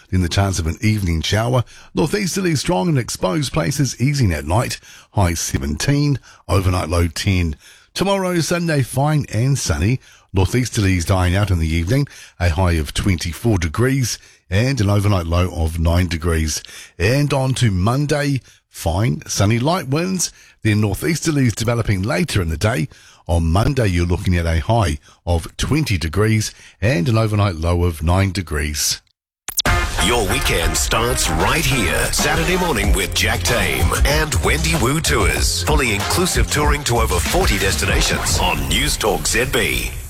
Then the chance of an evening shower. Northeasterly strong and exposed places easing at night. High 17. Overnight low 10. Tomorrow, Sunday, fine and sunny. Northeasterlies dying out in the evening. A high of 24 degrees and an overnight low of 9 degrees. And on to Monday, fine, sunny, light winds. Then northeasterlies developing later in the day. On Monday, you're looking at a high of 20 degrees and an overnight low of 9 degrees. Your weekend starts right here. Saturday morning with Jack Tame and Wendy Wu Tours. Fully inclusive touring to over 40 destinations on News Talk ZB.